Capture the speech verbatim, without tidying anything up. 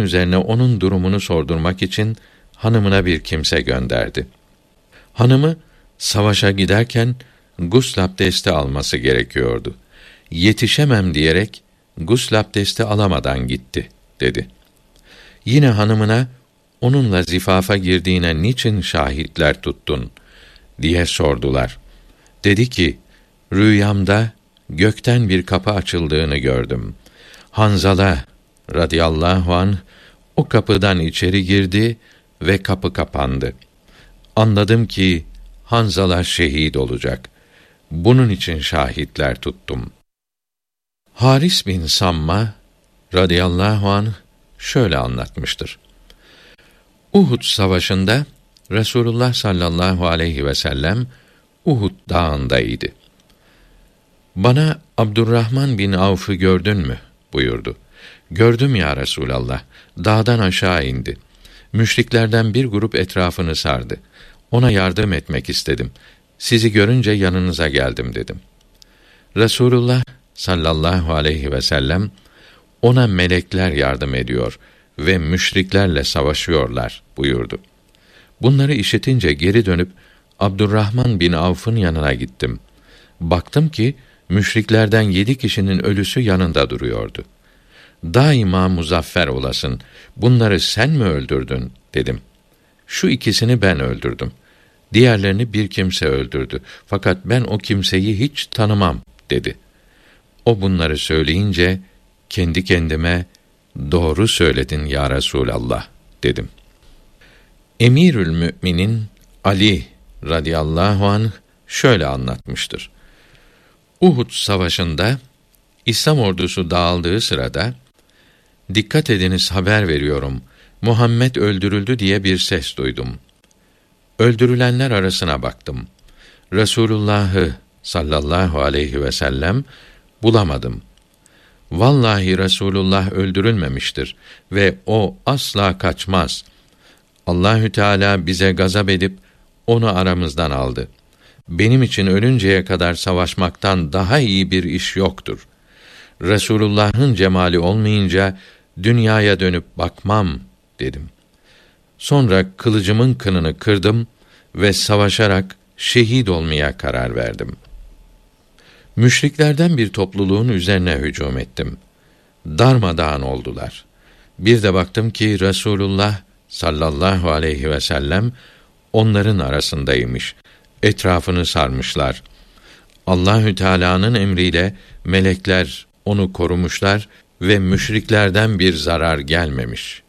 üzerine onun durumunu sordurmak için hanımına bir kimse gönderdi. Hanımı savaşa giderken gusl abdesti alması gerekiyordu. Yetişemem diyerek gusl abdesti alamadan gitti dedi. Yine hanımına onunla zifafa girdiğine niçin şahitler tuttun diye sordular. Dedi ki, rüyamda gökten bir kapı açıldığını gördüm. Hanzala radıyallahu anh o kapıdan içeri girdi ve kapı kapandı. Anladım ki Hanzala şehit olacak. Bunun için şahitler tuttum. Haris bin Samma radıyallahu anh şöyle anlatmıştır. Uhud savaşında Resulullah sallallahu aleyhi ve sellem Uhud dağındaydı. Bana Abdurrahman bin Avf'ı gördün mü buyurdu. Gördüm ya Resulallah. Dağdan aşağı indi. Müşriklerden bir grup etrafını sardı. Ona yardım etmek istedim. Sizi görünce yanınıza geldim dedim. Resulullah sallallahu aleyhi ve sellem ona melekler yardım ediyor ve müşriklerle savaşıyorlar buyurdu. Bunları işitince geri dönüp Abdurrahman bin Avf'ın yanına gittim. Baktım ki müşriklerden yedi kişinin ölüsü yanında duruyordu. Daima muzaffer olasın. Bunları sen mi öldürdün dedim. Şu ikisini ben öldürdüm. Diğerlerini bir kimse öldürdü. Fakat ben o kimseyi hiç tanımam dedi. O bunları söyleyince kendi kendime doğru söyledin ya Resulallah dedim. Emirül Müminin Ali radıyallahu anh şöyle anlatmıştır. Uhud savaşında İslam ordusu dağıldığı sırada dikkat ediniz haber veriyorum. Muhammed öldürüldü diye bir ses duydum. Öldürülenler arasına baktım. Resulullah'ı sallallahu aleyhi ve sellem bulamadım. Vallahi Resulullah öldürülmemiştir ve o asla kaçmaz. Allahü Teala bize gazap edip onu aramızdan aldı. Benim için ölünceye kadar savaşmaktan daha iyi bir iş yoktur. Resulullah'ın cemali olmayınca dünyaya dönüp bakmam dedim. Sonra kılıcımın kınını kırdım ve savaşarak şehit olmaya karar verdim. Müşriklerden bir topluluğun üzerine hücum ettim. Darmadağın oldular. Bir de baktım ki Resulullah sallallahu aleyhi ve sellem onların arasındaymış. Etrafını sarmışlar. Allahü Teala'nın emriyle melekler onu korumuşlar ve müşriklerden bir zarar gelmemiş.